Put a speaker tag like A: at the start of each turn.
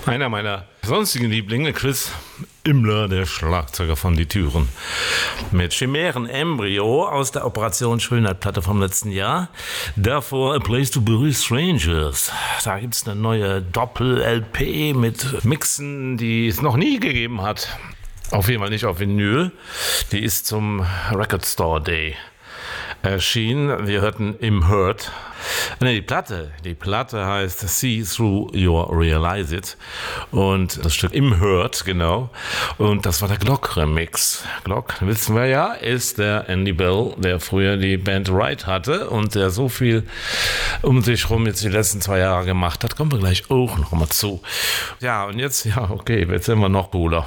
A: Einer meiner sonstigen Lieblinge, Chris Immler, der Schlagzeuger von Die Türen. Mit Chimären Embryo aus der Operation Schönheit-Platte vom letzten Jahr. Davor A Place to Bury Strangers. Da gibt es eine neue Doppel-LP mit Mixen, die es noch nie gegeben hat. Auf jeden Fall nicht auf Vinyl. Die ist zum Record Store Day erschienen. Wir hörten Im Hurt. Die Platte heißt See Through Your Realize It und das Stück Im Hurt, genau, und das war der Glock-Remix. Glock, wissen wir ja, ist der Andy Bell, der früher die Band Right hatte und der so viel um sich rum jetzt die letzten 2 Jahre gemacht hat, kommen wir gleich auch noch mal zu. Ja, und jetzt, jetzt sind wir noch cooler.